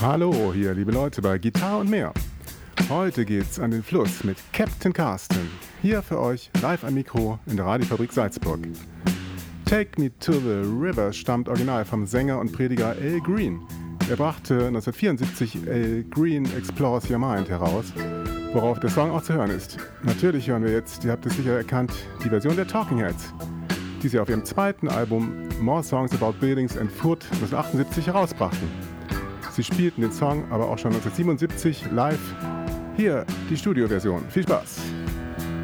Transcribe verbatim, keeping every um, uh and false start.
Hallo, hier liebe Leute bei Gitarre und mehr. Heute geht's an den Fluss mit Captain Carsten. Hier für euch live am Mikro in der Radiofabrik Salzburg. Take Me to the River stammt original vom Sänger und Prediger Al Green. Er brachte neunzehnhundertvierundsiebzig Al Green Explores Your Mind heraus, worauf der Song auch zu hören ist. Natürlich hören wir jetzt, ihr habt es sicher erkannt, die Version der Talking Heads, die sie auf ihrem zweiten Album More Songs About Buildings and Food neunzehnhundertachtundsiebzig herausbrachten. Sie spielten den Song aber auch schon neunzehnhundertsiebenundsiebzig live. Hier die Studioversion. Viel Spaß!